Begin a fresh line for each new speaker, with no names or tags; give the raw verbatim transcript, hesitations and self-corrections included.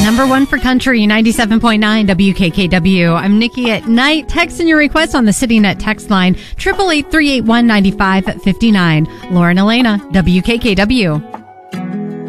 Number one for country, ninety-seven point nine W K K W. I'm Nikki at Night. Text in your request on the CityNet text line, eight eight eight, three eight one, nine five five nine. Lauren Elena, W K K W.